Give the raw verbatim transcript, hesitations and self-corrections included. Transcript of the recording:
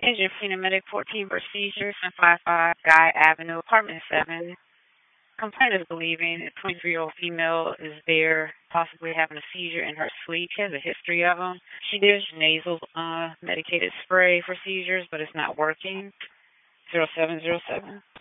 Injured Medic fourteen for seizures and five five Guy Avenue, apartment seven. Complainant is believing a twenty-three-year-old female is there, possibly having a seizure in her sleep. She has a history of them. She did nasal uh, medicated spray for seizures, but it's not working. Zero seven zero seven.